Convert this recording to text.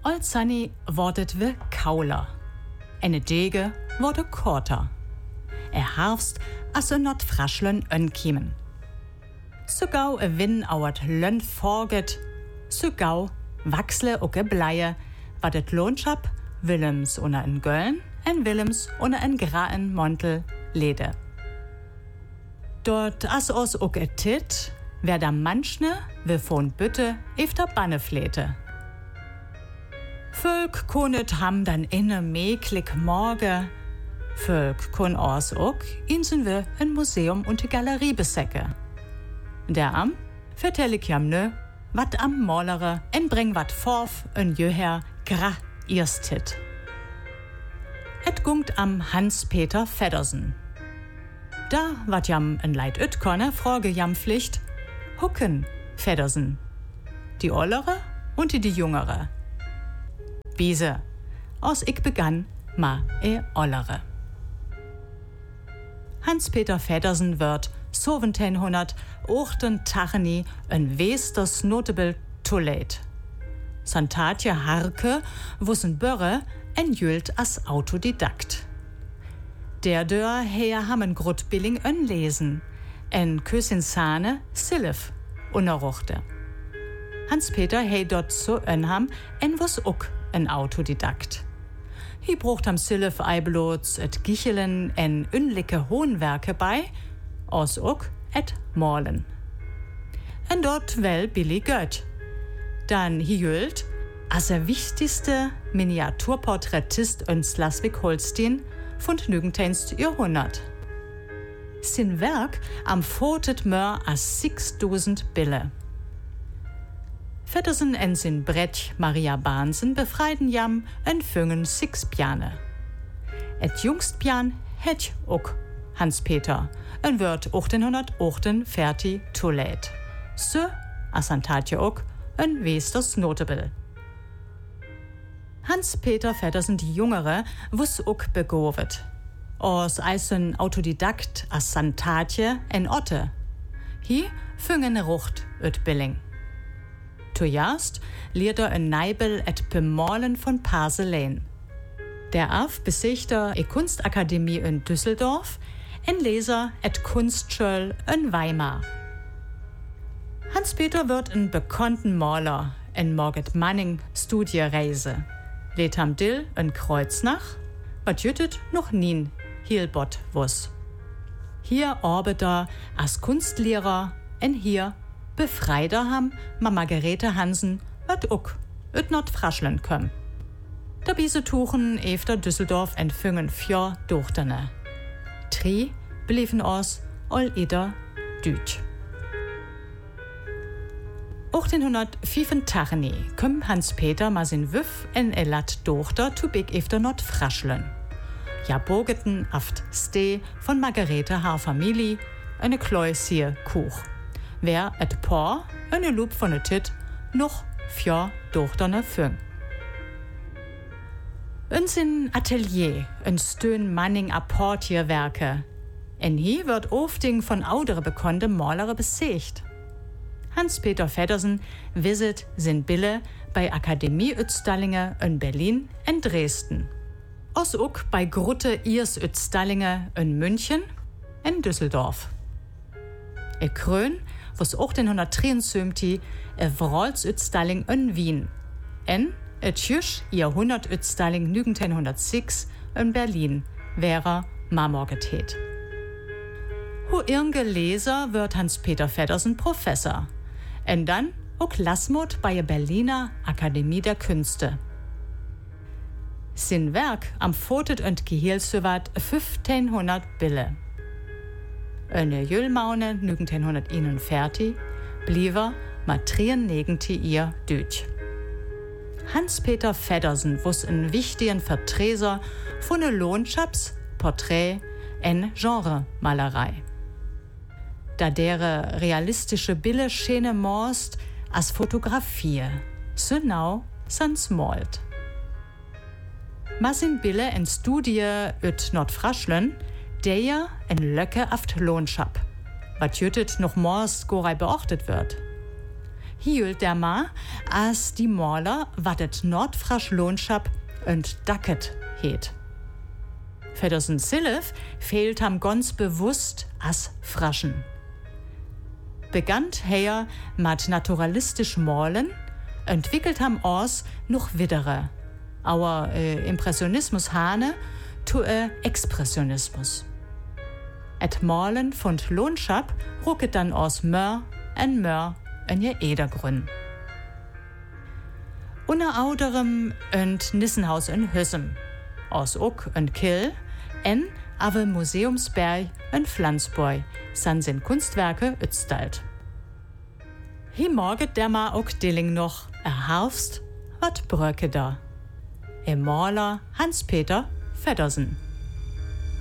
Als Sunny wordet we kauler. Ene Dege wurde korter. Harfst, as not fraschlen önkiemen. So gau win auert lön forget, so gau wachsle uke bleie, wat et Lohnschap Willems unna en Göln, en Willems unna en graen Montel lede. Dort as os uke tit, wer da manchne, we von Bütte, efter Banne flete. Völk konet ham dann inne meklik morge, Völk kon os ook, insen we een museum und die Galerie besäcke. Der am vertell ich jam nö, wat am Molere en bring wat forf en jöher gra irstit. Et gungt am Hans-Peter Feddersen. Da wat jam en Leid üt konne, frage jam Pflicht, Hucken Feddersen. Die Ollere und die Jüngere. Biese, aus ich begann ma Ollere. Hans-Peter Feddersen wird 1780 een Westers notable Toilet. Santatje Harke wussen Börre en jült as Autodidakt. Der Dör her hammen Grutbilling ön lesen, en Küssin Sahne Silif unerruchte. Hans-Peter hei dort so önham en wuss uck en Autodidakt. Hi brucht am Silif eiblots et Gichelen en ünlike Hohnwerke bei, aus uck et Morlen. En dort well billig göt. Dann hi jült, as wichtigste Miniaturporträtist in Schleswig-Holstein von 19. Jahrhundert. Sin Werk am fotet mör as 6000 Bille. Feddersen en sin Brett Maria Bahnsen befreiden jam en füngen 6 Piane. Et jungst Pian het ook Hans-Peter en wird 1848 toilet. So asantatje ook en Westers notable. Hans-Peter Feddersen die Jüngere wuss ook begovet. Aus eisen Autodidakt asantatje en Otte. Hi füngen Rucht ut Billing. Zuerst lehrt en Neibel et Bemalen von Paselein. Der Af besichter e Kunstakademie in Düsseldorf, en Leser et Kunstschöll in Weimar. Hans-Peter wird ein bekannten Maler en Margit Manning Studiereise. Lädt am Dill in Kreuznach, wat jüttet noch nien Hielbott wuss. Hier arbeitet als Kunstlehrer en hier befreider ham ma Margarete Hansen wat uck üt not fraschlen köm. Da biese tuchen efter Düsseldorf en füngen 4 Dochterne. 3 blieven aus all ider Düt. 1885 küm Hans-Peter ma sin Wüff en lat Dochter tu big efter not fraschlen. Ja bogeten aft Ste von Margarete haar Familie eine Kleusier Kuch. Wer et Paar, eine Loop von et Tit, noch 4 Dochterne füng. In sin Atelier, in Stön Manning Apportierwerke. En hier wird ofting von audere bekannte Malere besicht. Hans-Peter Feddersen visit sin Bille bei Akademie Utstallinge in Berlin en Dresden. Os ook bei Grutte Irs Utstallinge in München en Düsseldorf. Krön was 1873 Wrolz-Utstalling in Wien. En tschüss Jahrhundert-Utstalling 1906 in Berlin wäre Marmorgetät. Hu irge Leser wird Hans-Peter Feddersen Professor. En dann auch Lasmut bei der Berliner Akademie der Künste. Sin Werk am Fotet und Gehielsöwart 1500 Bille. Eine Jüllmaune 1941 bliever matrien negenti ihr Dütsch. Hans-Peter Feddersen wuss en wichtigen Vertreter von ne Lohnschaps, Porträt en Genremalerei. Da dere realistische Bille schene morst as Fotografie, so nau sans malt. Masin Bille en Studie üt Nordfraschlen, der en Löcke aft Lohnschap, wat jüttet noch morst gorei beachtet wird. hielt der ma, als die Maler, wat et Nordfrasch Lohnschap und Dacket heet. 2011 fehlt ham ganz bewusst as Fraschen. Begannt her mat naturalistisch Malen, entwickelt ham aus noch widere. Auer Impressionismus hane to Expressionismus. Et Malen von Lohnschap rucket dann aus Mör en je Edergrün. Unter anderem und Nissenhaus in Hüssem, aus Uck und Kill, en Ave Museumsberg und Pflanzboy, sind Kunstwerke utstalt. Hi morget der ma auch Dilling noch, Herbst, wat Bröcke da. Maler Hans-Peter Feddersen.